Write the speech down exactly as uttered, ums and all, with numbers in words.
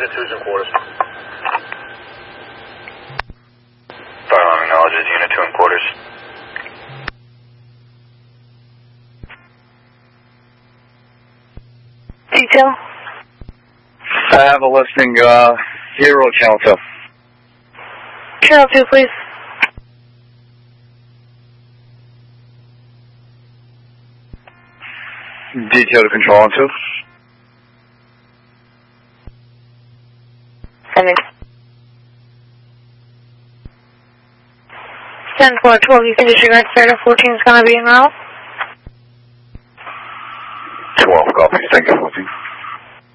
Unit two's in quarters. Fire alarm acknowledges Unit two in quarters. Detail? I have a listing, uh, zero channel two. Channel two, please. Detail to control on two. Sending. ten four twelve, you can disregard Serta fourteen is going to be en route. twelve, copy. Thank you, fourteen.